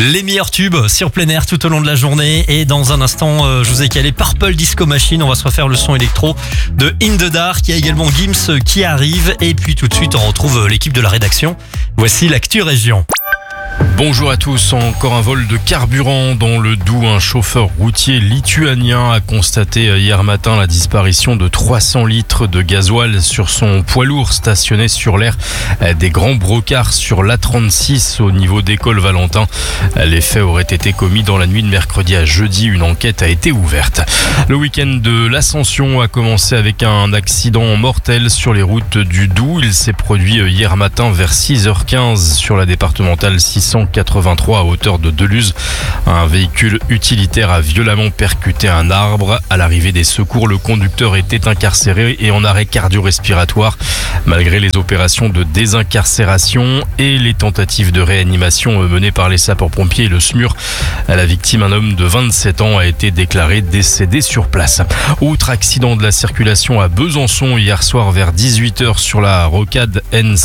Les meilleurs tubes sur plein air tout au long de la journée. Et dans un instant, je vous ai calé Purple Disco Machine. On va se refaire le son électro de In The Dark. Il y a également Gims qui arrive. Et puis tout de suite, on retrouve l'équipe de la rédaction. Voici l'actu région. Bonjour à tous, encore un vol de carburant dans le Doubs. Un chauffeur routier lituanien a constaté hier matin la disparition de 300 litres de gasoil sur son poids lourd stationné sur l'aire des Grands Brocards sur l'A36 au niveau d'École Valentin. Les faits auraient été commis dans la nuit de mercredi à jeudi. Une enquête a été ouverte. Le week-end de l'Ascension a commencé avec un accident mortel sur les routes du Doubs. Il s'est produit hier matin vers 6h15 sur la départementale 683 à hauteur de Deluz. Un véhicule utilitaire a violemment percuté un arbre. À l'arrivée des secours, le conducteur était incarcéré et en arrêt cardio-respiratoire. Malgré les opérations de désincarcération et les tentatives de réanimation menées par les sapeurs-pompiers et le SMUR, la victime, un homme de 27 ans, a été déclaré décédé sur place. Autre accident de la circulation à Besançon hier soir vers 18h sur la rocade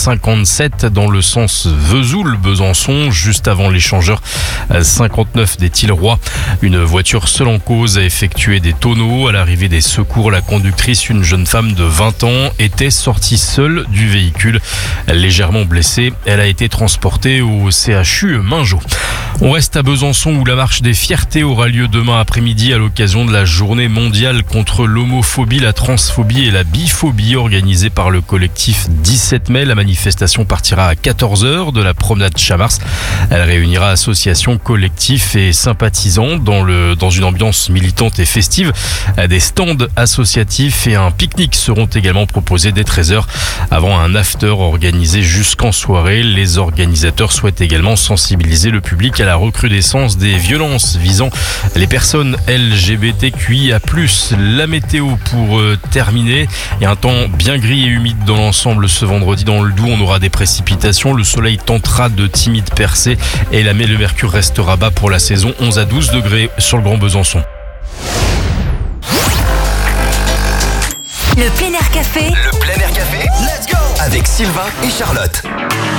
N57 dans le sens Vesoul-Besançon, juste avant l'échangeur 59 des Tilleroy. Une voiture seule en cause a effectué des tonneaux. À l'arrivée des secours, la conductrice, une jeune femme de 20 ans, était sortie seule du véhicule. Légèrement blessée, elle a été transportée au CHU Mingeot. On reste à Besançon où la marche des fiertés aura lieu demain après-midi à l'occasion de la journée mondiale contre l'homophobie, la transphobie et la biphobie organisée par le collectif 17 mai. La manifestation partira à 14h de la promenade Chamars. Elle réunira associations, collectifs et sympathisants dans une ambiance militante et festive. Des stands associatifs et un pique-nique seront également proposés dès 13h avant un after organisé jusqu'en soirée. Les organisateurs souhaitent également sensibiliser le public à la recrudescence des violences visant les personnes LGBTQIA+. La météo pour terminer, et un temps bien gris et humide dans l'ensemble ce vendredi dans le Doubs. On aura des précipitations, le soleil tentera de timides percées et le mercure restera bas pour la saison, 11 à 12 degrés sur le Grand Besançon. Le plein air café. Le plein air café. Let's go. Avec Sylvain et Charlotte.